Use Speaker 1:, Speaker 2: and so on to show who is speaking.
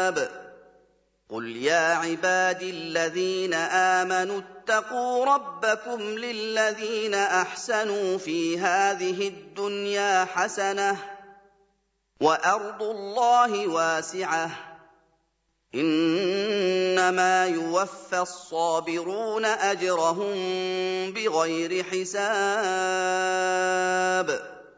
Speaker 1: حساب قل يا عبادي الذين آمنوا اتقوا ربكم للذين أحسنوا في هذه الدنيا حسنة وأرض الله واسعة إنما يوفى الصابرون أجرهم بغير حساب